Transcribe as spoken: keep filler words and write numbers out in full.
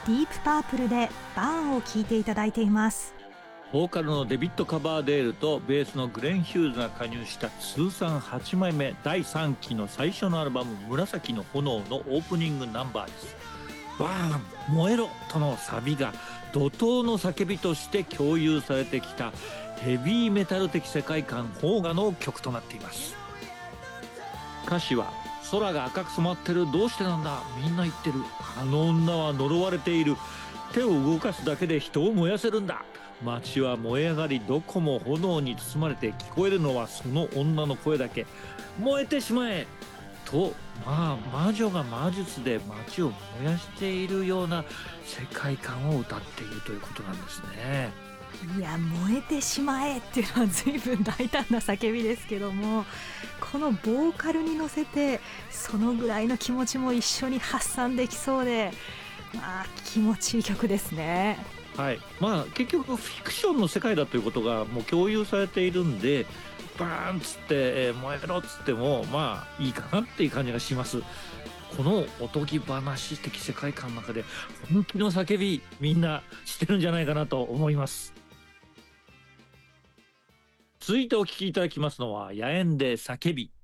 ディープパープルでバーンを聴いていただいています。 ボーカルのデビッド・カバーデールとベースのグレン・ヒューズが加入した通算はちまいめだいさんきの最初のアルバム「紫の炎」のオープニングナンバーです。バーン燃えろとのサビが怒涛の叫びとして共有されてきたヘビーメタル的世界観邦画の曲となっています。歌詞は空が赤く染まってる、どうしてなんだみんな言ってる、あの女は呪われている、手を動かすだけで人を燃やせるんだ、街は燃え上がりどこも炎に包まれて聞こえるのはその女の声だけ、燃えてしまえと、まあ魔女が魔術で街を燃やしているような世界観を歌っているということなんですね。 いや、燃えてしまえっていうのは随分大胆な叫びですけども、このボーカルに乗せてそのぐらいの気持ちも一緒に発散できそうで、まあ気持ちいい曲ですね。 はい、まあ結局フィクションの世界だということがもう共有されているんで、バーンっつって、えー、燃えろっつってもまあいいかなっていう感じがします。このおとぎ話的世界観の中で本気の叫びみんなしてるんじゃないかなと思います。続いてお聴きいただきますのは野猿で叫び。